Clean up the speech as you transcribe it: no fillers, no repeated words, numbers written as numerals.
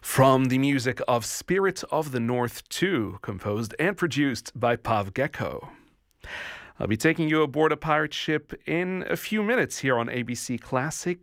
From the music of Spirit of the North 2, composed and produced by Pav Gecko. I'll be taking you aboard a pirate ship in a few minutes here on ABC Classic.